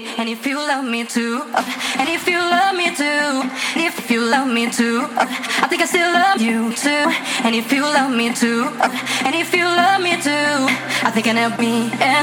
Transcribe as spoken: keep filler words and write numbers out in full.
And if you love me too, and if you love me too, and if you love me too, I think I still love you too. And if you love me too, and if you love me too, I think I help me. And